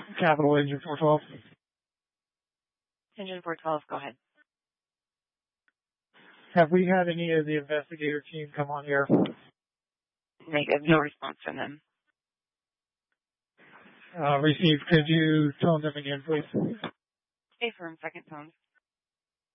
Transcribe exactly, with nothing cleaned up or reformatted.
Capital Engine four twelve. Engine four twelve, go ahead. Have we had any of the investigator team come on here? Negative, no response from them. Uh, received. Could you tone them again, please? Stay for a second, tone.